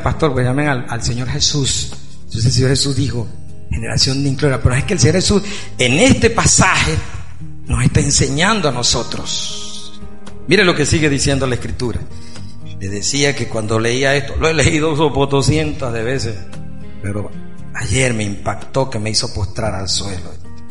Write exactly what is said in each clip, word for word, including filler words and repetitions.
pastor, pues llamen al, al Señor Jesús. Entonces el Señor Jesús dijo, generación de incrédulos. Pero es que el Señor Jesús en este pasaje nos está enseñando a nosotros. Mire lo que sigue diciendo la Escritura. Le decía que cuando leía esto, lo he leído doscientas de veces, pero ayer me impactó que me hizo postrar al suelo.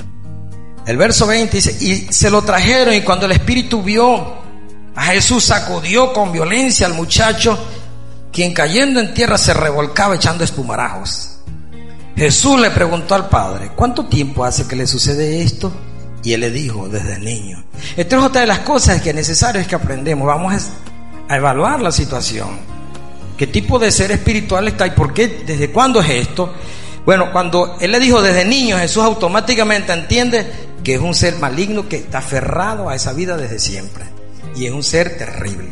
El verso veinte dice, y se lo trajeron, y cuando el Espíritu vio a Jesús, sacudió con violencia al muchacho, quien cayendo en tierra se revolcaba echando espumarajos. Jesús le preguntó al padre, ¿cuánto tiempo hace que le sucede esto? Y él le dijo, desde niño. Esta es otra de las cosas que es necesario es que aprendemos. Vamos a evaluar la situación. ¿Qué tipo de ser espiritual está y por qué? ¿Desde cuándo es esto? Bueno, cuando él le dijo desde niño, Jesús automáticamente entiende que es un ser maligno que está aferrado a esa vida desde siempre. Y es un ser terrible.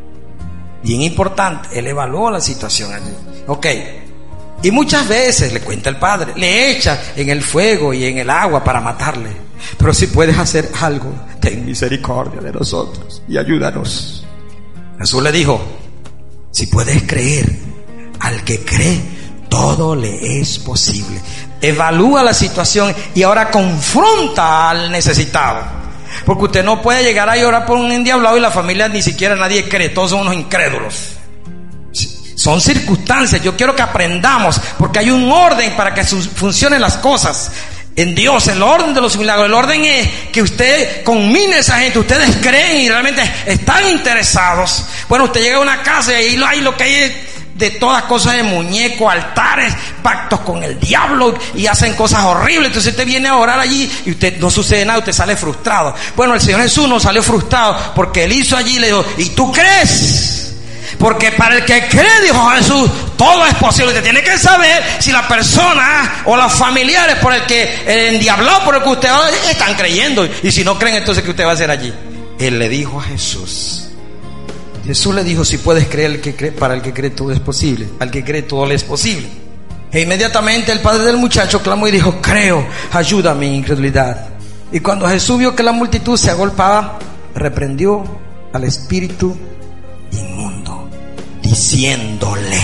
Bien importante, él evaluó la situación allí. Ok. Y muchas veces, le cuenta el padre, le echa en el fuego y en el agua para matarle. Pero si puedes hacer algo, ten misericordia de nosotros y ayúdanos. Jesús le dijo, si puedes creer, al que cree, todo le es posible. Evalúa la situación y ahora confronta al necesitado. Porque usted no puede llegar a llorar por un endiablado y la familia ni siquiera nadie cree, todos son unos incrédulos. Son circunstancias, yo quiero que aprendamos, porque hay un orden para que funcionen las cosas en Dios, el orden de los milagros. El orden es que usted combine a esa gente, ustedes creen y realmente están interesados. Bueno, usted llega a una casa y ahí hay lo que hay de todas cosas de muñecos, altares, pactos con el diablo y hacen cosas horribles. Entonces usted viene a orar allí y usted no sucede nada, usted sale frustrado. Bueno, el Señor Jesús no salió frustrado porque él hizo allí y le dijo, ¿y tú crees? Porque para el que cree, dijo Jesús, todo es posible. Usted tiene que saber si la persona o los familiares por el que el endiablado por el que usted va están creyendo. Y si no creen, entonces ¿qué usted va a hacer allí? Él le dijo a Jesús. Jesús le dijo, si puedes creer, el que cree, para el que cree todo es posible. Al que cree todo le es posible. E inmediatamente el padre del muchacho clamó y dijo, creo, ayuda a mi incredulidad. Y cuando Jesús vio que la multitud se agolpaba, reprendió al espíritu inmundo, diciéndole,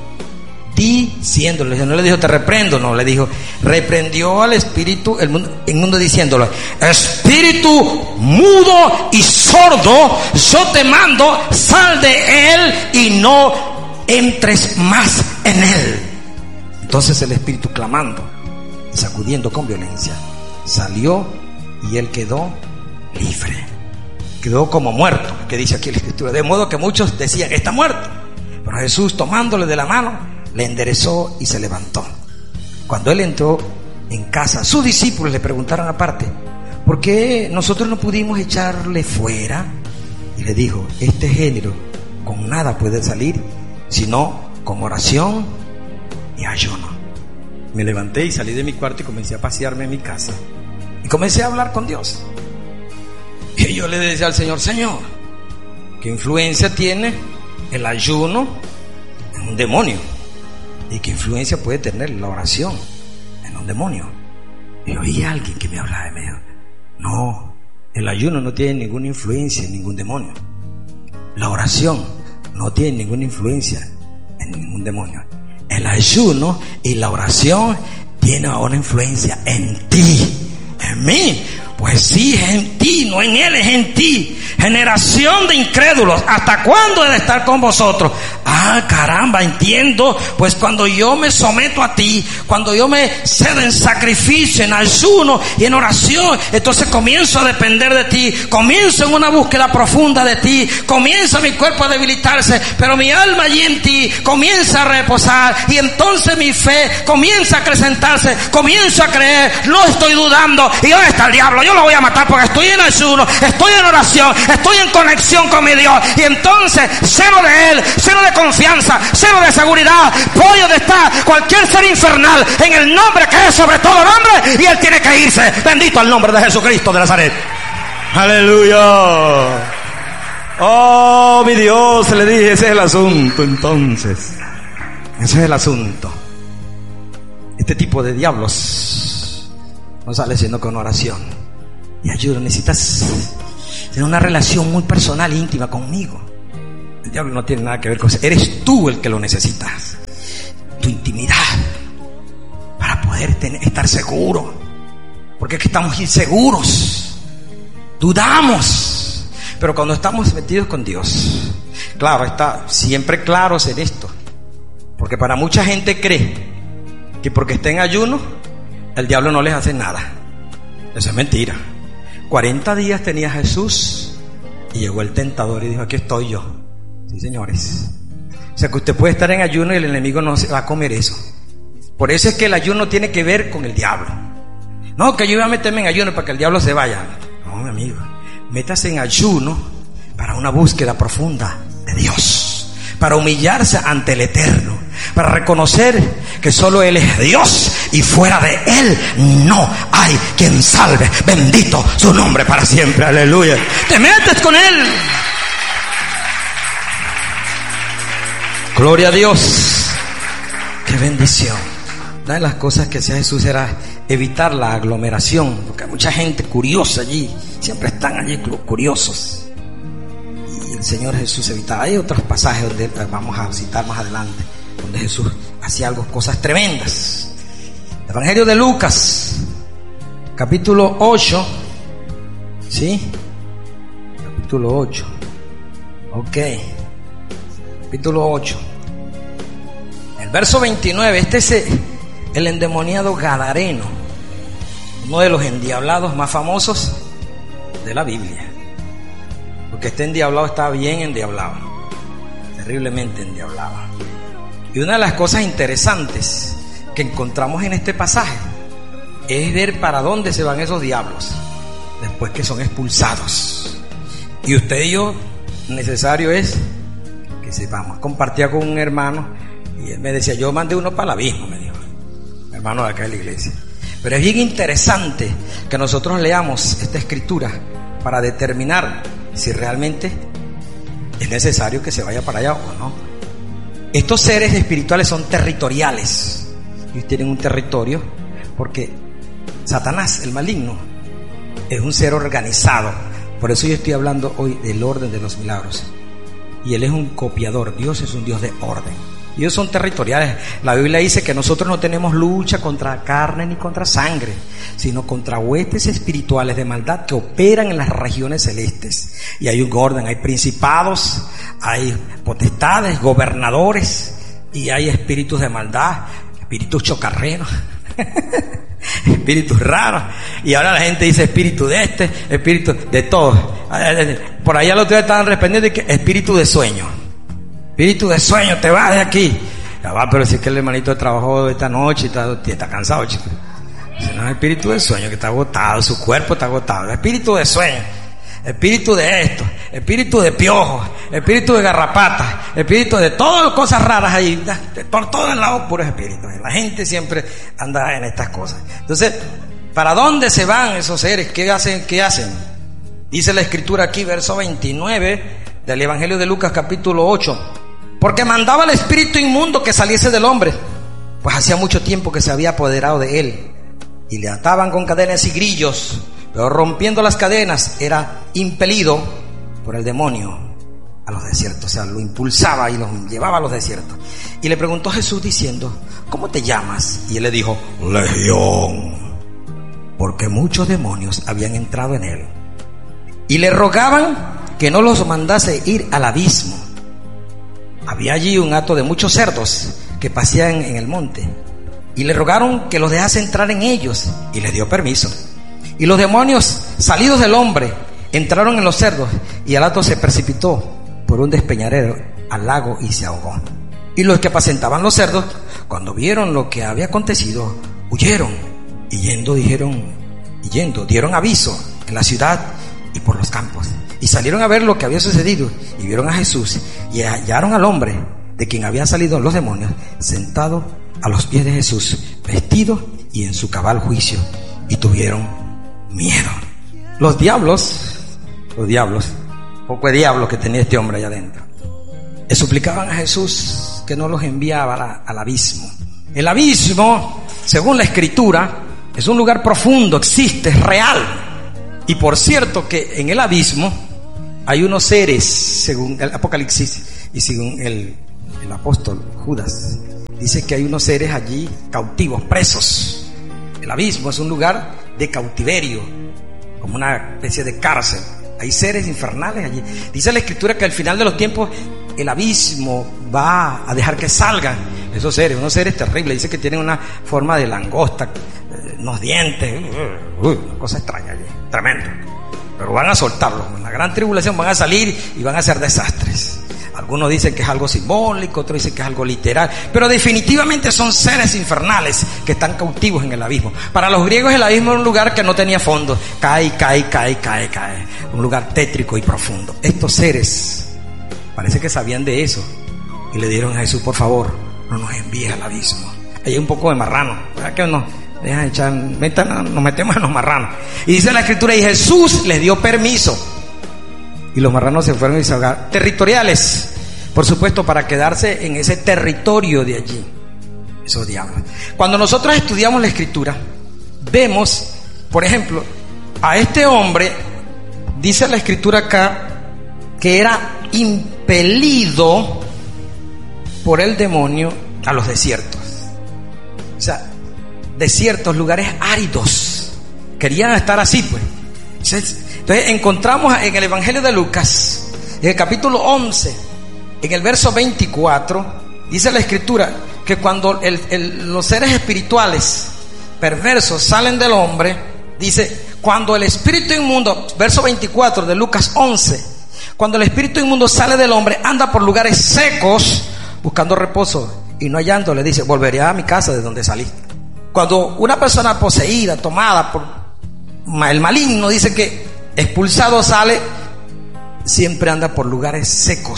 diciéndole, no le dijo te reprendo, no, le dijo, reprendió al espíritu el mundo, inmundo diciéndole, espíritu mudo y sordo, yo te mando, sal de él y no entres más en él. Entonces el espíritu, clamando y sacudiendo con violencia, salió y él quedó libre. Quedó como muerto, que dice aquí la Escritura, de modo que muchos decían, está muerto. Pero Jesús, tomándole de la mano, le enderezó y se levantó. Cuando él entró en casa, sus discípulos le preguntaron aparte, ¿por qué nosotros no pudimos echarle fuera? Y le dijo, este género con nada puede salir, sino con oración y ayuno. Me levanté y salí de mi cuarto y comencé a pasearme en mi casa. Y comencé a hablar con Dios. Y yo le decía al Señor, Señor, ¿qué influencia tiene el ayuno en un demonio? ¿Y qué influencia puede tener la oración en un demonio? Y oí a alguien que me hablaba y me dijo, no, el ayuno no tiene ninguna influencia en ningún demonio. La oración no tiene ninguna influencia en ningún demonio. El ayuno y la oración tienen una influencia en ti, en mí. Pues sí, es en ti, no en él, es en ti. Generación de incrédulos, ¿hasta cuándo he de estar con vosotros? Ah, caramba, entiendo. Pues cuando yo me someto a ti, cuando yo me cedo en sacrificio, en ayuno y en oración, entonces comienzo a depender de ti, comienzo en una búsqueda profunda de ti, comienza mi cuerpo a debilitarse, pero mi alma allí en ti comienza a reposar y entonces mi fe comienza a acrecentarse, comienzo a creer, no estoy dudando. ¿Y dónde está el diablo? Yo lo voy a matar porque estoy en ayuno, estoy en oración, estoy en conexión con mi Dios. Y entonces, lleno de Él, lleno de confianza, lleno de seguridad, voy donde está cualquier ser infernal, en el nombre que es sobre todo nombre, y Él tiene que irse. Bendito el nombre de Jesucristo de Nazaret. Aleluya. Oh, mi Dios, le dije, ese es el asunto entonces. Ese es el asunto. Este tipo de diablos no sale sino con oración y ayuda. Necesitas tener una relación muy personal e íntima conmigo. El diablo no tiene nada que ver con eso. Eres tú el que lo necesitas. poder tener, estar seguros. Porque es que estamos inseguros, dudamos. Pero cuando estamos metidos con Dios, claro está, siempre claros en esto. Porque para mucha gente cree que porque está en ayuno, el diablo no les hace nada. Eso es mentira. cuarenta días tenía Jesús y llegó el tentador y dijo: aquí estoy yo. Sí, señores. O sea que usted puede estar en ayuno y el enemigo no se va a comer eso. Por eso es que el ayuno tiene que ver con el diablo. No, que yo voy a meterme en ayuno para que el diablo se vaya. No, mi amigo, métase en ayuno para una búsqueda profunda de Dios, para humillarse ante el Eterno, para reconocer que solo Él es Dios y fuera de Él no hay quien salve. Bendito su nombre para siempre. Aleluya. Te metes con Él. Gloria a Dios. Qué bendición. Una de las cosas que hacía Jesús era evitar la aglomeración, porque hay mucha gente curiosa allí, siempre están allí curiosos. Y el Señor Jesús evitaba. Hay otros pasajes donde vamos a citar más adelante, donde Jesús hacía algo, cosas tremendas. El Evangelio de Lucas, capítulo ocho, ¿sí? Capítulo ocho, ok, capítulo ocho, el verso veintinueve. Este es el endemoniado gadareno, uno de los endiablados más famosos de la Biblia, porque este endiablado estaba bien endiablado, terriblemente endiablado. Y una de las cosas interesantes que encontramos en este pasaje es ver para dónde se van esos diablos después que son expulsados. Y usted y yo, necesario es que sepamos. Compartía con un hermano y él me decía: yo mandé uno para el abismo, me dijo, hermano de acá de la iglesia. Pero es bien interesante que nosotros leamos esta escritura para determinar si realmente es necesario que se vaya para allá o no. Estos seres espirituales son territoriales. Ellos tienen un territorio porque Satanás, el maligno, es un ser organizado. Por eso yo estoy hablando hoy del orden de los milagros. Y Él es un copiador. Dios es un Dios de orden. Ellos son territoriales. La Biblia dice que nosotros no tenemos lucha contra carne ni contra sangre, sino contra huestes espirituales de maldad que operan en las regiones celestes. Y hay un orden, hay principados, hay potestades, gobernadores, y hay espíritus de maldad, espíritus chocarreros, espíritus raros. Y ahora la gente dice espíritu de este, espíritu de todo. Por allá los otros estaban respondiendo que espíritu de sueño. Espíritu de sueño, te vas de aquí. Ya va, pero si es que el hermanito trabajó esta noche y está, está cansado, chico. Si no es espíritu de sueño, que está agotado, su cuerpo está agotado. Espíritu de sueño, espíritu de esto, espíritu de piojos, espíritu de garrapatas, espíritu de todas las cosas raras ahí. Por todos lados puros espíritus. La gente siempre anda en estas cosas. Entonces, ¿para dónde se van esos seres? ¿Qué hacen? ¿Qué hacen? Dice la escritura aquí, verso veintinueve del Evangelio de Lucas, capítulo ocho. Porque mandaba al espíritu inmundo que saliese del hombre, pues hacía mucho tiempo que se había apoderado de él, y le ataban con cadenas y grillos, pero rompiendo las cadenas era impelido por el demonio a los desiertos. O sea, lo impulsaba y lo llevaba a los desiertos. Y le preguntó a Jesús diciendo: ¿cómo te llamas? Y él le dijo: Legión, porque muchos demonios habían entrado en él, y le rogaban que no los mandase ir al abismo. Había allí un hato de muchos cerdos que paseaban en el monte, y le rogaron que los dejase entrar en ellos, y les dio permiso. Y los demonios, salidos del hombre, entraron en los cerdos, y el hato se precipitó por un despeñadero al lago y se ahogó. Y los que apacentaban los cerdos, cuando vieron lo que había acontecido, huyeron, y yendo dijeron, y yendo dieron aviso en la ciudad y por los campos. Y salieron a ver lo que había sucedido, y vieron a Jesús, y hallaron al hombre de quien habían salido los demonios, sentado a los pies de Jesús, vestido y en su cabal juicio, y tuvieron miedo. Los diablos, los diablos, poco de diablos que tenía este hombre allá adentro, le suplicaban a Jesús que no los enviaba a la, al abismo. El abismo, según la Escritura, es un lugar profundo, existe, es real. Y por cierto que en el abismo hay unos seres, según el Apocalipsis y según el, el apóstol Judas, dice que hay unos seres allí cautivos, presos, El abismo es un lugar de cautiverio, como una especie de cárcel. Hay seres infernales allí. Dice la Escritura que al final de los tiempos el abismo va a dejar que salgan esos seres, unos seres terribles. Dice que tienen una forma de langosta, unos dientes, uy, una cosa extraña allí, tremendo. Pero van a soltarlos. En la gran tribulación van a salir y van a hacer desastres. Algunos dicen que es algo simbólico, otros dicen que es algo literal, pero definitivamente son seres infernales que están cautivos en el abismo. Para los griegos el abismo era un lugar que no tenía fondo, cae, cae, cae, cae, cae, un lugar tétrico y profundo. Estos seres parece que sabían de eso y le dieron a Jesús: por favor, no nos envíes al abismo. Ahí hay un poco de marrano, ¿verdad que no? Dejan echar, metan, nos metemos en los marranos. Y dice la Escritura, y Jesús les dio permiso. Y los marranos se fueron y se ahogaron. Territoriales, por supuesto, para quedarse en ese territorio de allí, esos diablos. Cuando nosotros estudiamos la Escritura, vemos, por ejemplo, a este hombre, dice la Escritura acá, que era impelido por el demonio a los desiertos. O sea, desiertos, lugares áridos. Querían estar así, pues. Entonces, entonces encontramos en el Evangelio de Lucas, en el capítulo once, en el verso veinticuatro, dice la Escritura que cuando el, el, los seres espirituales perversos salen del hombre, dice, cuando el espíritu inmundo, verso veinticuatro de Lucas once, cuando el espíritu inmundo sale del hombre, anda por lugares secos buscando reposo y no hallando, le dice: volveré a mi casa de donde salí. Cuando una persona poseída, tomada por el maligno, dice que expulsado sale, siempre anda por lugares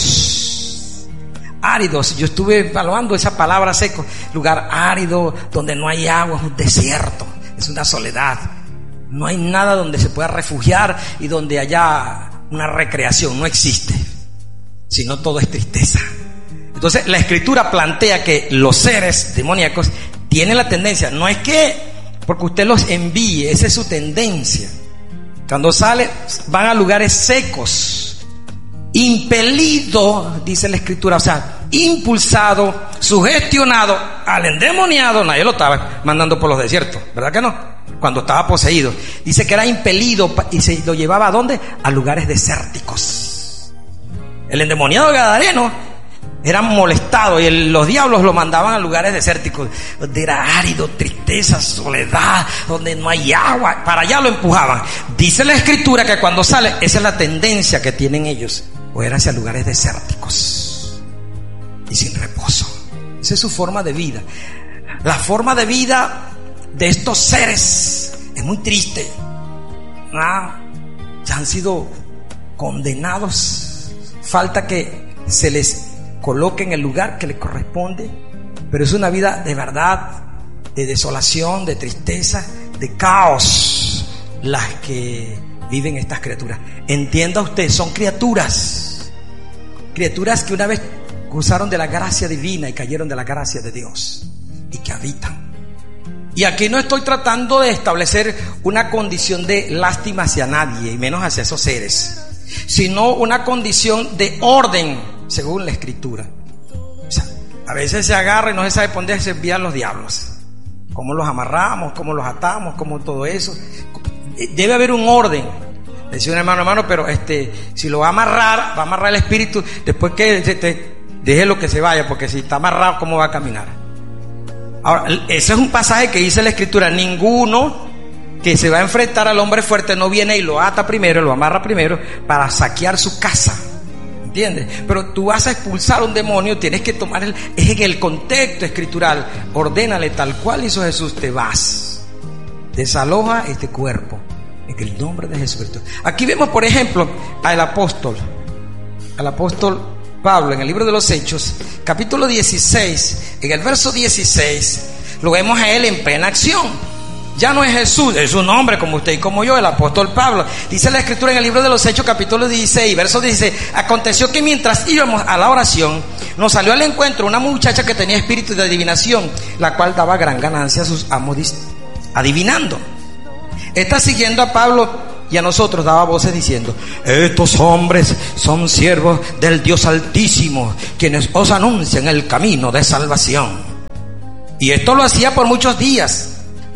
secos, áridos. Yo estuve evaluando esa palabra seco, lugar árido, donde no hay agua, es un desierto, es una soledad, no hay nada donde se pueda refugiar y donde haya una recreación, no existe, sino todo es tristeza. Entonces la Escritura plantea que los seres demoníacos tienen la tendencia, no es que porque usted los envíe, esa es su tendencia. Cuando sale, van a lugares secos, impelido, dice la Escritura, o sea, impulsado, sugestionado, al endemoniado. Nadie lo estaba mandando por los desiertos, ¿verdad que no? Cuando estaba poseído, dice que era impelido y se lo llevaba ¿a dónde? A lugares desérticos. El endemoniado gadareno era molestado y el, los diablos lo mandaban a lugares desérticos, donde era árido, tristeza, soledad, donde no hay agua. Para allá lo empujaban. Dice la Escritura que cuando sale, esa es la tendencia que tienen ellos, o ir hacia lugares desérticos y sin reposo. Esa es su forma de vida. La forma de vida de estos seres es muy triste. Ah, ya han sido condenados. Falta que se les coloque en el lugar que les corresponde, pero es una vida de verdad, de desolación, de tristeza, de caos, las que viven estas criaturas. Entienda usted, son criaturas, criaturas que una vez gozaron de la gracia divina y cayeron de la gracia de Dios y que habitan. Y aquí no estoy tratando de establecer una condición de lástima hacia nadie, y menos hacia esos seres, sino una condición de orden según la Escritura. O sea, a veces se agarra y no se sabe por dónde se envían los diablos, cómo los amarramos, cómo los atamos, cómo todo eso. Debe haber un orden. Decía un hermano, hermano, pero este, si lo va a amarrar, va a amarrar el espíritu, después que te, te, déjelo que se vaya, porque si está amarrado, ¿cómo va a caminar? Ahora, ese es un pasaje que dice la Escritura: ninguno que se va a enfrentar al hombre fuerte no viene y lo ata primero, lo amarra primero para saquear su casa. ¿Entiendes? Pero tú vas a expulsar a un demonio, tienes que tomar el, es en el contexto escritural. Ordénale tal cual hizo Jesús: te vas, desaloja este cuerpo en el nombre de Jesucristo. Aquí vemos, por ejemplo, al apóstol, al apóstol Pablo en el libro de los Hechos, capítulo dieciséis, en el verso dieciséis, lo vemos a él en plena acción. Ya no es Jesús, es un hombre como usted y como yo, el apóstol Pablo. Dice la Escritura en el libro de los Hechos, capítulo dieciséis, verso dieciséis: aconteció que mientras íbamos a la oración, nos salió al encuentro una muchacha que tenía espíritu de adivinación, la cual daba gran ganancia a sus amos adivinando. Esta, siguiendo a Pablo y a nosotros, daba voces diciendo: estos hombres son siervos del Dios Altísimo, quienes os anuncian el camino de salvación. Y esto lo hacía por muchos días.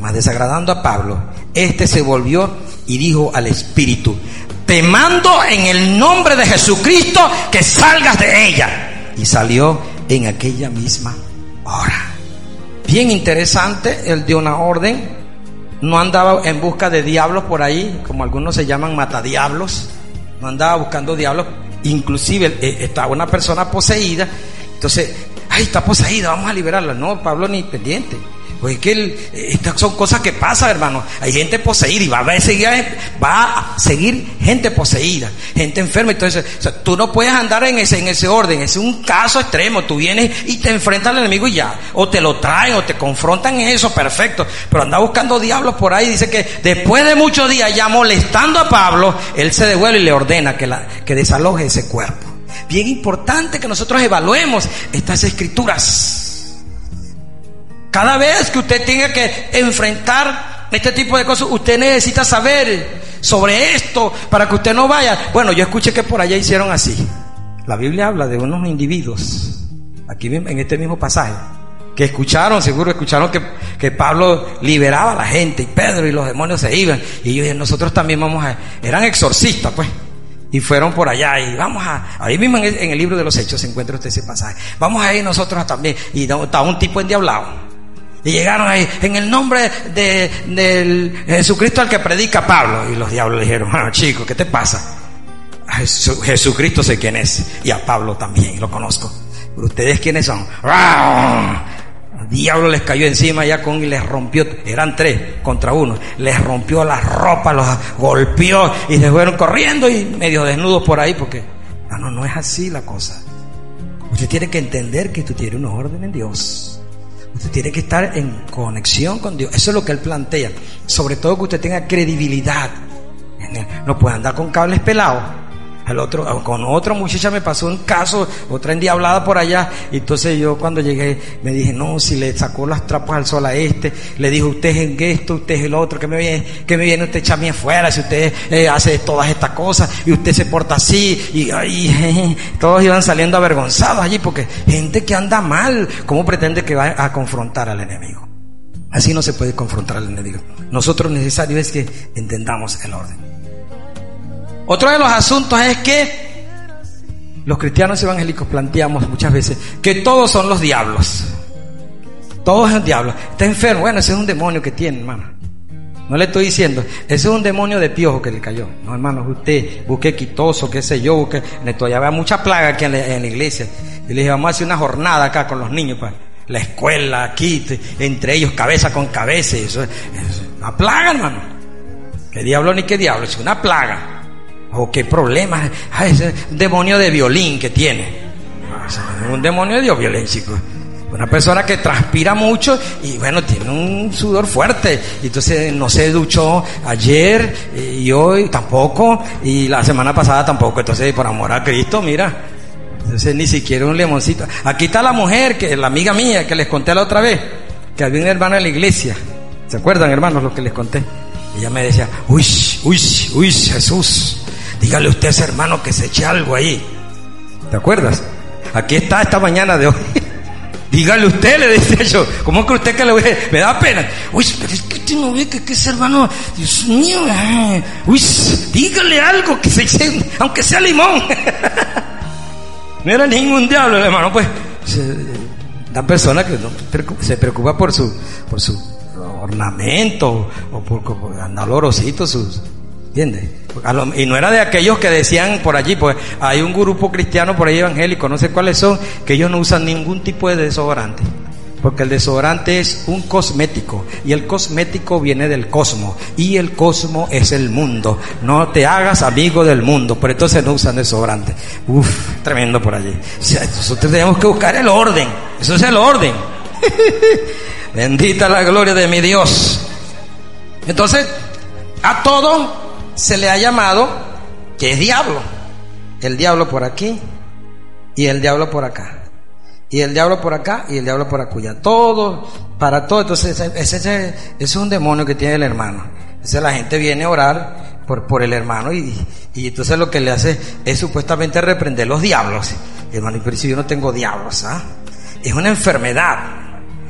mas desagradando a Pablo, este se volvió y dijo al espíritu: te mando en el nombre de Jesucristo que salgas de ella. Y salió en aquella misma hora. Bien interesante, él dio una orden. No andaba en busca de diablos por ahí, como algunos se llaman matadiablos. No andaba buscando diablos. Inclusive eh, estaba una persona poseída. Entonces, ay, está poseída, vamos a liberarla. No, Pablo ni pendiente. Pues es que él, estas son cosas que pasan, hermano. Hay gente poseída y va a seguir, va a seguir gente poseída, gente enferma. Entonces, o sea, tú no puedes andar en ese, en ese orden. Es un caso extremo. Tú vienes y te enfrentas al enemigo y ya. O te lo traen o te confrontan en eso, perfecto. Pero anda buscando diablos por ahí. Dice que después de muchos días ya molestando a Pablo, él se devuelve y le ordena que, la, que desaloje ese cuerpo. Bien importante que nosotros evaluemos estas escrituras. Cada vez que usted tenga que enfrentar este tipo de cosas, usted necesita saber sobre esto para que usted no vaya. Bueno, yo escuché que por allá hicieron así. La Biblia habla de unos individuos, aquí en este mismo pasaje, que escucharon, seguro escucharon que, que Pablo liberaba a la gente y Pedro y los demonios se iban. Y ellos dijeron, nosotros también vamos a... Eran exorcistas, pues. Y fueron por allá y vamos a... Ahí mismo en el, en el libro de los Hechos se encuentra usted ese pasaje. Vamos a ir nosotros también. Y estaba un tipo endiablado. Y llegaron ahí, en el nombre de, de Jesucristo al que predica Pablo. Y los diablos le dijeron, bueno, chico, ¿qué te pasa? A Jesu, Jesucristo sé quién es. Y a Pablo también, lo conozco. Pero ustedes, ¿quiénes son? El diablo les cayó encima ya con y les rompió. Eran tres contra uno. Les rompió la ropa, los golpeó y se fueron corriendo y medio desnudos por ahí porque... No, no, no es así la cosa. Usted tiene que entender que tú tienes una orden en Dios. Usted tiene que estar en conexión con Dios. Eso es lo que Él plantea. Sobre todo que usted tenga credibilidad. No puede andar con cables pelados. Al otro, con otra muchacha me pasó un caso, otra endiablada por allá. Y entonces yo cuando llegué me dije, no, si le sacó las trapos al sol a este, le dijo, usted es en esto, usted es el otro, que me viene, que me viene usted a echarme afuera, si usted eh, hace todas estas cosas y usted se porta así. Y ay, todos iban saliendo avergonzados allí porque gente que anda mal, ¿cómo pretende que va a confrontar al enemigo? Así no se puede confrontar al enemigo. Nosotros necesario es que entendamos el orden. Otro de los asuntos es que los cristianos evangélicos planteamos muchas veces que todos son los diablos. Todos son diablos. Está enfermo, bueno, ese es un demonio que tiene, hermano. No le estoy diciendo, ese es un demonio de piojo que le cayó. No, hermano, usted busque quitoso, qué sé yo, busque... Todavía había mucha plaga aquí en la, en la iglesia. Y le dije, vamos a hacer una jornada acá con los niños para la escuela, aquí, entre ellos cabeza con cabeza. Eso es una plaga, hermano. ¿Qué diablo ni qué diablo? Es una plaga. ¿O qué problema? Ah, ese demonio de violín que tiene. Un demonio de violín, chicos. Una persona que transpira mucho y bueno, tiene un sudor fuerte. Y entonces no se duchó ayer y hoy tampoco. Y la semana pasada tampoco. Entonces, por amor a Cristo, mira. Entonces ni siquiera un limoncito. Aquí está la mujer, que la amiga mía que les conté la otra vez. Que había una hermana en la iglesia. ¿Se acuerdan, hermanos, lo que les conté? Ella me decía, uy, uy, uy, Jesús. Dígale usted a ese hermano que se eche algo ahí. ¿Te acuerdas? Aquí está esta mañana de hoy. Dígale usted, le decía yo. ¿Cómo que usted que le voy a... Me da pena. Uy, pero es que usted no ve que, que ese hermano... Dios mío. Uy, dígale algo que se eche... Aunque sea limón. No era ningún diablo, hermano. Pues... La persona que no se preocupa por su... Por su ornamento. O por, por andar olorosito sus... ¿Entiendes? Y no era de aquellos que decían por allí, pues hay un grupo cristiano por ahí evangélico, no sé cuáles son, que ellos no usan ningún tipo de desodorante, porque el desodorante es un cosmético y el cosmético viene del cosmos y el cosmos es el mundo. No te hagas amigo del mundo, pero entonces no usan desodorante. Uf, tremendo por allí. O sea, nosotros tenemos que buscar el orden, eso es el orden. Bendita la gloria de mi Dios. Entonces, a todo se le ha llamado que es diablo. El diablo por aquí y el diablo por acá y el diablo por acá y el diablo por acullá. Todo, para todo. Entonces ese, ese, ese es un demonio que tiene el hermano. Entonces la gente viene a orar por, por el hermano y, y entonces lo que le hace es supuestamente reprender los diablos. Hermano, pero si yo no tengo diablos, ¿ah? Es una enfermedad.